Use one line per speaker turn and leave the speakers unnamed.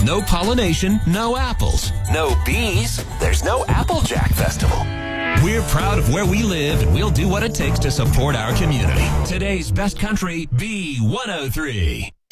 No pollination, no apples. No bees, there's no Applejack Festival. We're proud of where we live, and we'll do what it takes to support our community. Today's best country, B103.